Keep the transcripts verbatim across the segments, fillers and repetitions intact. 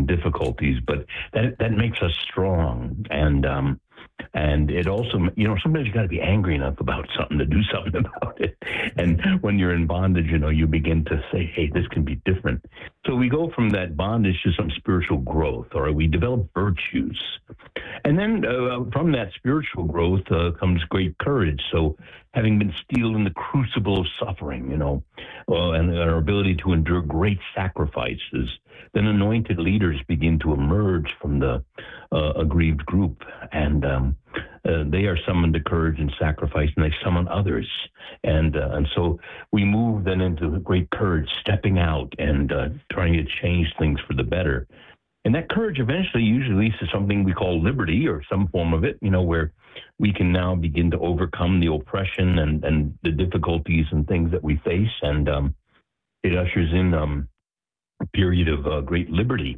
facing difficulties, but that that makes us strong. And um, and it also, you know, sometimes you got to be angry enough about something to do something about it. And when you're in bondage, you know, you begin to say, hey, this can be different. So we go from that bondage to some spiritual growth, or we develop virtues. And then uh, from that spiritual growth uh, comes great courage. So having been steeled in the crucible of suffering, you know, uh, and our ability to endure great sacrifices, then anointed leaders begin to emerge from the uh, aggrieved group. And um, uh, they are summoned to courage and sacrifice, and they summon others. And uh, and so we move then into great courage, stepping out and uh, trying to change things for the better. And that courage eventually usually leads to something we call liberty, or some form of it, you know, where we can now begin to overcome the oppression and, and the difficulties and things that we face. And um, it ushers in um, a period of uh, great liberty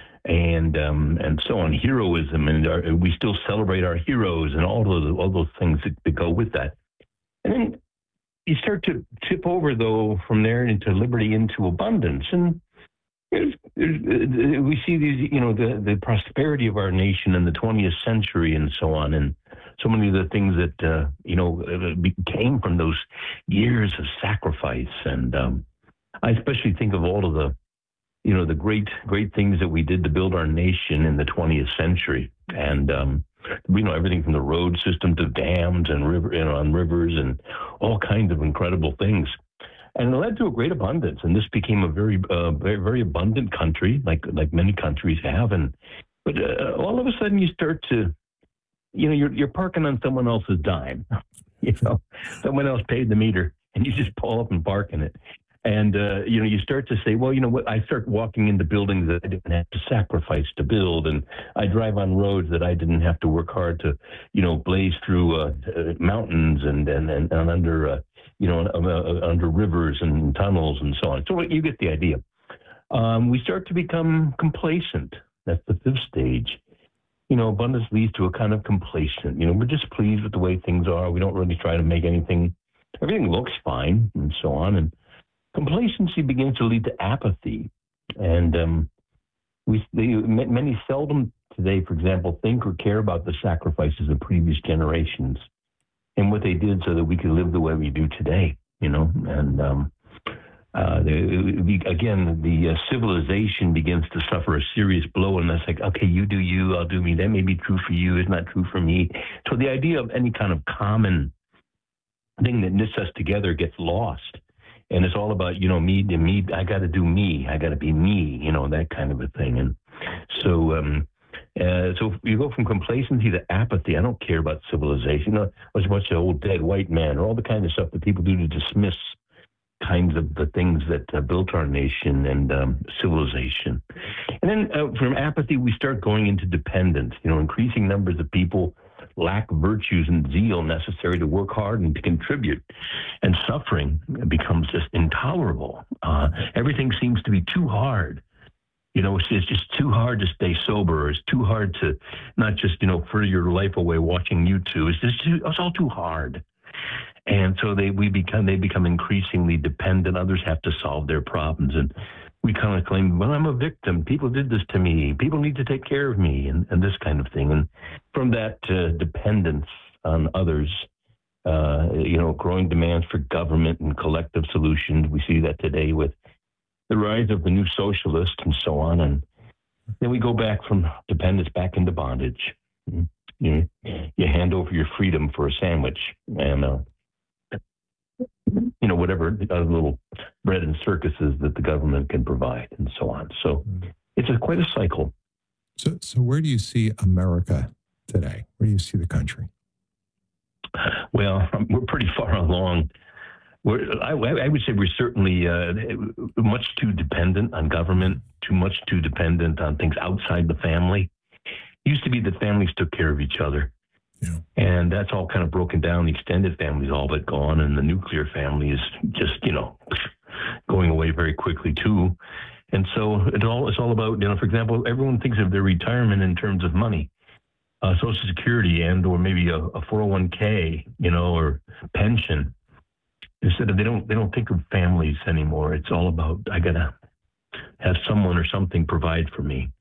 and um, and so on, heroism. And our, we still celebrate our heroes and all those, all those things that, that go with that. And then you start to tip over, though, from there into liberty, into abundance. And There's, there's, uh, we see these, you know, the, the prosperity of our nation in the twentieth century and so on. And so many of the things that, uh, you know, came from those years of sacrifice. And um, I especially think of all of the, you know, the great, great things that we did to build our nation in the twentieth century. And, um, you know, everything from the road system to dams and river, you know, on rivers and all kinds of incredible things. And it led to a great abundance, and this became a very, uh, very, very abundant country, like like many countries have. And but uh, all of a sudden, you start to, you know, you're you're parking on someone else's dime. You know, someone else paid the meter, and you just pull up and park in it. And uh, you know, you start to say, well, you know what? I start walking into buildings that I didn't have to sacrifice to build, and I drive on roads that I didn't have to work hard to, you know, blaze through uh, uh, mountains and and and, and under. Uh, you know, uh, under rivers and tunnels and so on. So you get the idea. Um, we start to become complacent. That's the fifth stage. You know, abundance leads to a kind of complacent. You know, we're just pleased with the way things are. We don't really try to make anything, everything looks fine and so on. And complacency begins to lead to apathy. And um, we they, many seldom today, for example, think or care about the sacrifices of previous generations and what they did so that we could live the way we do today, you know. And um, uh, the, again, the uh, civilization begins to suffer a serious blow, and that's like, okay, you do you, I'll do me. That may be true for you, it's not true for me. So the idea of any kind of common thing that knits us together gets lost. And it's all about, you know, me to me, I got to do me, I got to be me, you know, that kind of a thing. And so, um, Uh, so you go from complacency to apathy. I don't care about civilization. I was a bunch of old dead white men, or all the kind of stuff that people do to dismiss kinds of the things that uh, built our nation and um, civilization. And then uh, from apathy, we start going into dependence. You know, increasing numbers of people lack virtues and zeal necessary to work hard and to contribute. And suffering becomes just intolerable. Uh, everything seems to be too hard. You know, it's, it's just too hard to stay sober. It's too hard to not just, you know, fritter your life away watching YouTube. It's just too, it's all too hard. And so they we become they become increasingly dependent. Others have to solve their problems. And we kind of claim, well, I'm a victim. People did this to me. People need to take care of me, and, and this kind of thing. And from that uh, dependence on others, uh, you know, growing demands for government and collective solutions. We see that today with the rise of the new socialist and so on. And then we go back from dependence back into bondage. You know, you hand over your freedom for a sandwich and, uh, you know, whatever uh, little bread and circuses that the government can provide and so on. So it's a, quite a cycle. So, so where do you see America today? Where do you see the country? Well, we're pretty far along. We're, I, I would say we're certainly uh, much too dependent on government, too much too dependent on things outside the family. It used to be that families took care of each other. Yeah. And that's all kind of broken down. The extended family is all but gone, and the nuclear family is just, you know, going away very quickly too. And so it all it's all about, you know, for example, everyone thinks of their retirement in terms of money, uh, Social Security and or maybe a, a four oh one k, you know, or pension. Instead of they don't they don't think of families anymore. It's all about I gotta have someone or something provide for me.